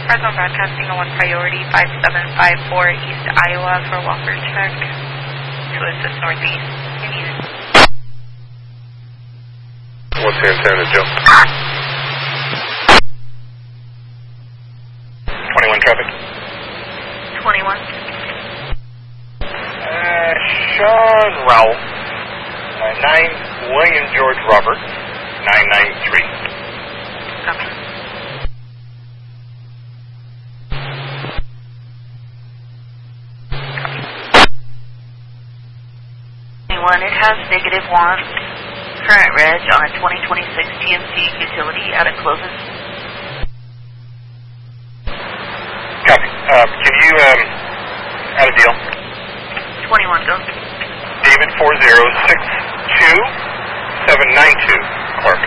Fresno Broadcasting on 1 priority 5754 East Iowa for Walker check to assist northeast. You need it. What's the intent of Joe? 21 traffic. 21. Sean Rowell. 9 William George Robert. 993. Copy. It has -1 current reg on a 2026 GMC utility out of closes. Copy. Can you add a deal? 21 go. David 4062792 Clark.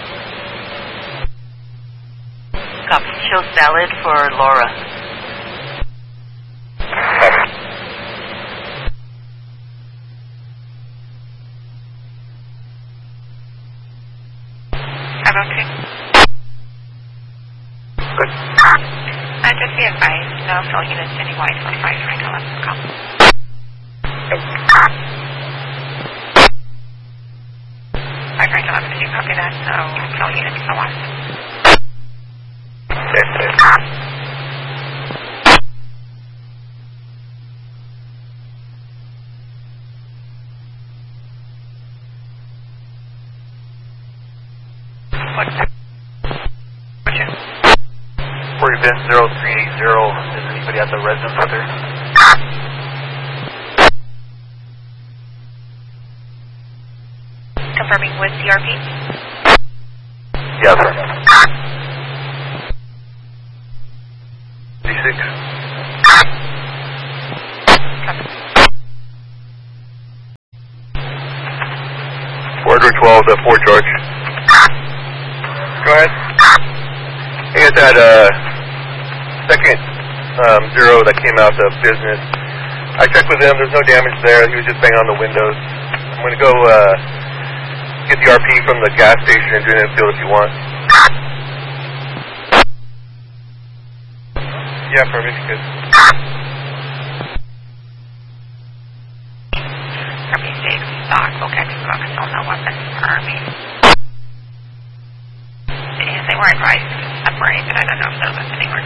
Copy. Shows valid for Laura. Copy. Okay. Good. Just be advised, no cell units anywide for 5 Franklin Left call. Yep. 5 Franklin Left, did you copy that? No cell units, no one. Yes, yes. What's that? What's your? For event 0380, is anybody at the residence out there? Confirming with CRP? Yes, sir. 86. Copy. Order 12 to Fort George. Go ahead. He had that second zero that came out of business. I checked with him. There's no damage there. He was just banging on the windows. I'm going to go get the RP from the gas station and do an infield if you want. Yeah, perfect. Good.